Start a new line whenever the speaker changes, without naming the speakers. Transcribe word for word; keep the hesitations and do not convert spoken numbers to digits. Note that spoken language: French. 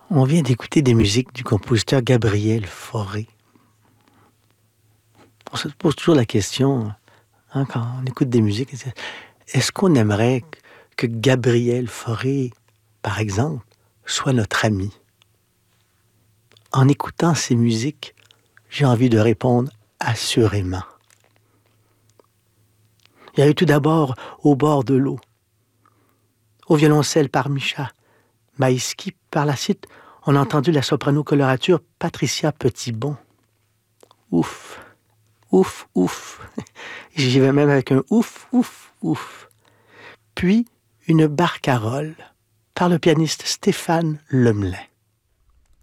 On vient d'écouter des musiques du compositeur Gabriel Fauré. On se pose toujours la question, hein, quand on écoute des musiques, est-ce qu'on aimerait que Gabriel Fauré, par exemple, soit notre ami? En écoutant ces musiques, j'ai envie de répondre assurément. Il y a eu tout d'abord Au bord de l'eau, au violoncelle par Micha Maïski. Par la suite, on a entendu la soprano colorature Patricia Petitbon. Ouf, ouf, ouf. J'y vais même avec un ouf, ouf, ouf. Puis, une barcarolle par le pianiste Stéphane Lemelin.